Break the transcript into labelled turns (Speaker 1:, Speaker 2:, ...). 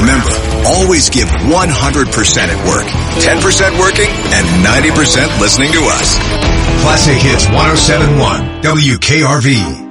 Speaker 1: Remember, always give 100% at work, 10% working, and 90% listening to us. Classic Hits 107.1 WKRV.